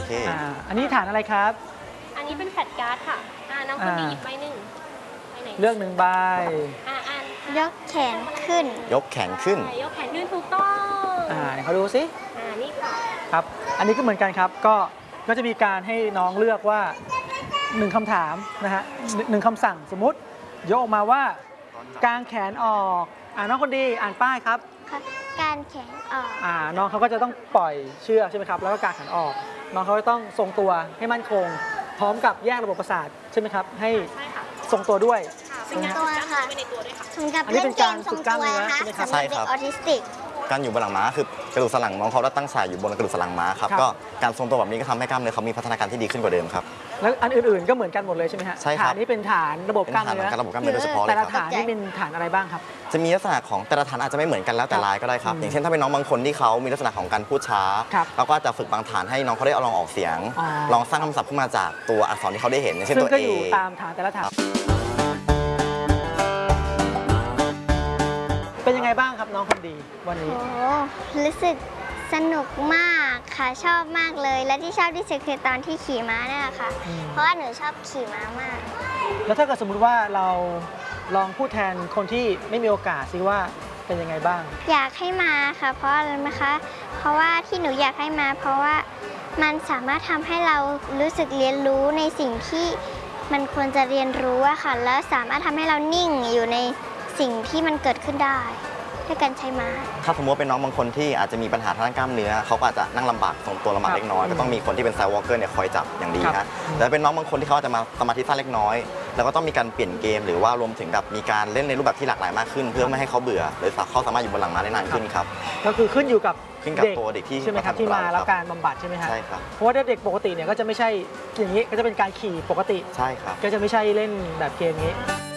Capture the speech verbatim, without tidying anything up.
เคอ่าอันนี้ฐานอะไรครับอันนี้เป็นแฟลชการ์ดค่ะอ่าน้องคนดีหยิบใบหนึ่งใบไหนเลือกหนึ่งใบอ่าอ่านยกแขนขึ้นยกแขนขึ้นยกแขนขึ้นถูกต้องอ่าเขาดูสิอ่านี่ค่ะครับอันนี้ก็เหมือนกันครับก็ก็จะมีการให้น้องเลือกว่าหนึ่งคำถามนะฮะหนึ่งคำสั่งสมมุติยกออกมาว่ากางแขนออกอ่าน้องคนดีอ่านป้ายครับการแขนออกอ่าน้องเขาก็จะต้องปล่อยเชือกใช่ไหมครับแล้วก็กางแขนออกน้องเขาจะต้องทรงตัวให้มั่นคงพร้อมกับแยกระบบประสาทใช่ไหมครับให้ทรงตัวด้วยทรงตัวค่ะเหมือนกับเล่นเกมทรงตัวนะคะสำหรับเด็กออทิสติกการอยู่บนหลังม้าคือกระดูกสันหลังน้องเขาตั้งฉากอยู่บนกระดูกสันหลังม้าครับก็การทรงตัวแบบนี้ก็ทำให้กล้ามเนื้อเขามีพัฒนาการที่ดีขึ้นกว่าเดิมครับแล้วอันอื่นๆก็เหมือนกันหมดเลยใช่ไหมฮะใช่ครับฐานนี้เป็นฐานระบบกล้ามเนื้อระบบกล้ามเนื้อโดยเฉพาะเลยแต่ละฐานนี่เป็นฐานอะไรบ้างครับจะมีลักษณะของแต่ละฐานอาจจะไม่เหมือนกันแล้วแต่ลายก็ได้ครับอย่างเช่นถ้าเป็นน้องบางคนที่เขามีลักษณะของการพูดช้าเราก็จะฝึกบางฐานให้น้องเขาได้เอาลองออกเสียงลองสร้างคำศัพท์ขึ้นมาจากตัวอักษรที่เขาได้เห็นเช่นตัว A ซึ่งก็อยู่ตามฐานแต่ละฐานเป็นยังไงบ้างครับน้องคนดีวันนี้โอ้รู้สึกสนุกมากค่ะชอบมากเลยและที่ชอบที่สุดคือตอนที่ขี่ม้าเนี่ยค่ะเพราะว่าหนูชอบขี่ม้ามากแล้วถ้าเกิดสมมุติว่าเราลองพูดแทนคนที่ไม่มีโอกาสซิว่าเป็นยังไงบ้างอยากให้มาค่ะเพราะอะไรไหมคะเพราะว่าที่หนูอยากให้มาเพราะว่ามันสามารถทำให้เรารู้สึกเรียนรู้ในสิ่งที่มันควรจะเรียนรู้อะค่ะแล้วสามารถทำให้เรานิ่งอยู่ในสิ่งที่มันเกิดขึ้นได้ด้วยการใช้ม้าถ้าสมมติว่าเป็นน้องบางคนที่อาจจะมีปัญหาทางด้านกล้ามเนื้อเขาก็อาจจะนั่งลำบากทรงตัวลำบากเล็กน้อยก็ต้องมีคนที่เป็นไซด์วอล์กเกอร์เนี่ยคอยจับอย่างดีครับแต่เป็นน้องบางคนที่เขาอาจจะมาสมาธิสั้นเล็กน้อยแล้วก็ต้องมีการเปลี่ยนเกมหรือว่ารวมถึงกับมีการเล่นในรูปแบบที่หลากหลายมากขึ้นเพื่อไม่ให้เขาเบื่อหรือเขาสามารถอยู่บนหลังม้าได้นานขึ้นครับก็คือขึ้นอยู่กับขึ้นกับตัวเด็กที่ใช่ไหมครับที่มาแล้วการบำบัดใช่ไหมครับใช่ครับเพราะว่าเด็กปกติเนี่ยก็จะไม่ใช่อย่างนี้ก็จะเป็นการขี่ปกติใช่ครับก็จะไม่ใช่เล่นแบบเกมนี้